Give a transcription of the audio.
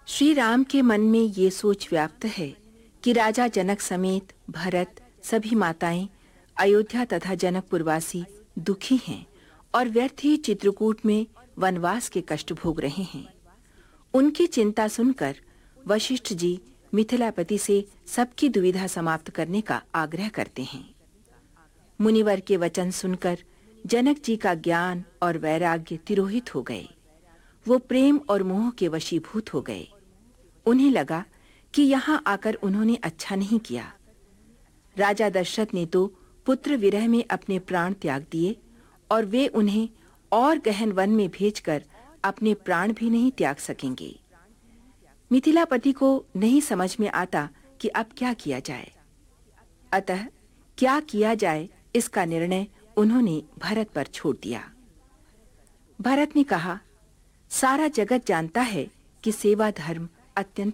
श्री राम के मन में ये सोच व्याप्त है कि राजा जनक समेत भरत, सभी माताएं, अयोध्या तथा जनकपुरवासी दुखी हैं और व्यर्थ ही चित्रकूट में वनवास के कष्ट भोग रहे हैं। उनकी चिंता सुनकर वशिष्ठ जी मिथिलापति से सबकी दुविधा समाप्त करने का आग्रह करते हैं। मुनिवर के वचन सुनकर जनक जी का ज्ञान और वैराग्य तिरोहित हो गए। वो प्रेम और मोह के वशीभूत हो गए। उन्हें लगा कि यहाँ आकर उन्होंने अच्छा नहीं किया। राजा दशरथ ने तो पुत्र विरह में अपने प्राण त्याग दिए और वे उन्हें और गहन वन में भेजकर अपने प्राण भी नहीं त्याग सकेंगे। मिथिलापति को नहीं समझ में आता कि अब क्या किया जाए। अतः क्या किया जाए इसका निर्णय उन्होंने भरत पर छोड़ दिया। भरत ने कहा, सारा जगत जानता है कि सेवा धर्म अत्यंत